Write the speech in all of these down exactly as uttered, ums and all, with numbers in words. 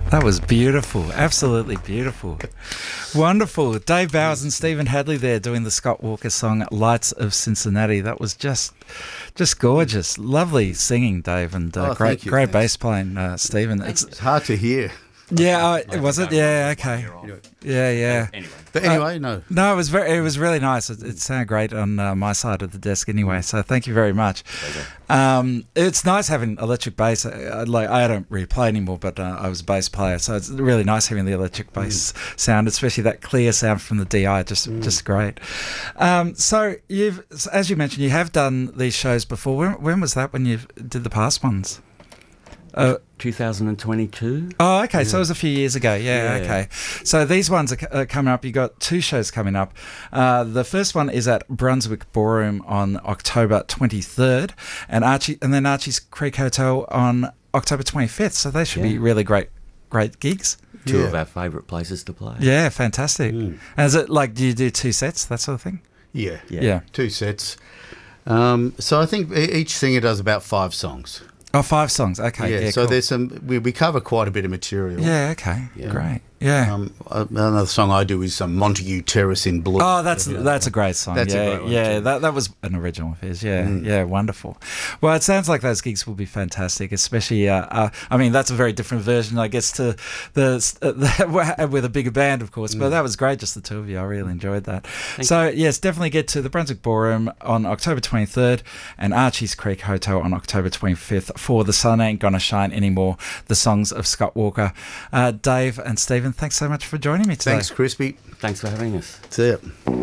That was beautiful. Absolutely beautiful. Wonderful. Dave Bowers and Stephen Hadley there doing the Scott Walker song Lights of Cincinnati. That was just just gorgeous. Lovely singing, Dave, and uh, Oh, great thank you. great Thanks. bass playing, uh, Stephen. It's, It's hard to hear. yeah, oh, was it? Yeah, okay. Yeah, yeah. Anyway. But anyway, no. No, it was very. It was really nice. It, it sounded great on uh, my side of the desk, anyway. So thank you very much. Um, it's nice having electric bass. I, like I don't really play anymore, but uh, I was a bass player, so it's really nice having the electric bass mm. sound, especially that clear sound from the D I. Just, mm. just great. Um, so you've, as you mentioned, you have done these shows before. When, when was that? When you did the past ones? Uh, two thousand twenty-two. Oh, okay. Yeah. So it was a few years ago. Yeah, Yeah. okay. So these ones are, c- are coming up. You got two shows coming up. Uh, the first one is at Brunswick Ballroom on October twenty-third, and Archie, and then Archie's Creek Hotel on October twenty-fifth. So they should Yeah. be really great, great gigs. Two Yeah. of our favourite places to play. Yeah, fantastic. Mm. And is it like, do you do two sets, that sort of thing? Yeah. Yeah. Yeah. Two sets. Um, so I think e- each singer does about five songs. Oh, five songs. Okay. yeah, Yeah. so cool. there's some, we, we cover quite a bit of material. Yeah. Okay. Yeah. Great. Yeah. Um, another song I do is um, Montague Terrace in Blue. Oh, that's Yeah. that's a great song. That's a yeah, great one yeah. too. That that was an original of his. Yeah, Mm. yeah, wonderful. Well, it sounds like those gigs will be fantastic, especially. Uh, uh, I mean, that's a very different version, I guess, to the, uh, the with a bigger band, of course. But Mm. that was great, just the two of you. I really enjoyed that. Thank so yes, definitely get to the Brunswick Ballroom on October twenty-third and Archie's Creek Hotel on October twenty-fifth for The Sun Ain't Gonna Shine Anymore, the songs of Scott Walker. Uh, Dave and Stephen, thanks so much for joining me today. Thanks, Crispy. Thanks for having us. That's it.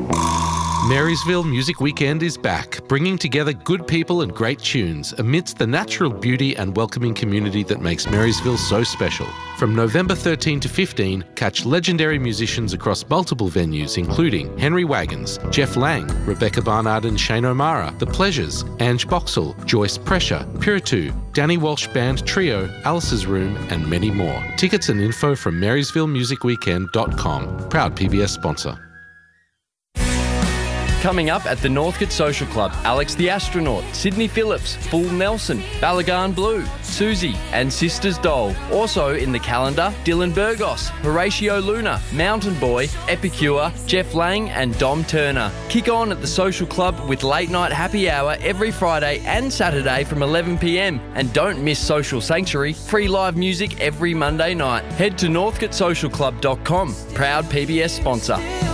Marysville Music Weekend is back, bringing together good people and great tunes amidst the natural beauty and welcoming community that makes Marysville so special. From November thirteenth to fifteenth, catch legendary musicians across multiple venues including Henry Wagons, Jeff Lang, Rebecca Barnard and Shane O'Mara, The Pleasures, Ange Boxall, Joyce Pressure, Piritu, Danny Walsh Band Trio, Alice's Room and many more. Tickets and info from marysville music weekend dot com. Proud P B S sponsor. Coming up at the Northcote Social Club, Alex the Astronaut, Sydney Phillips, Fool Nelson, Balagan Blue, Susie and Sisters Doll. Also in the calendar, Dylan Burgos, Horatio Luna, Mountain Boy, Epicure, Jeff Lang and Dom Turner. Kick on at the Social Club with late night happy hour every Friday and Saturday from eleven p m. And don't miss Social Sanctuary, free live music every Monday night. Head to northcote social club dot com, proud P B S sponsor.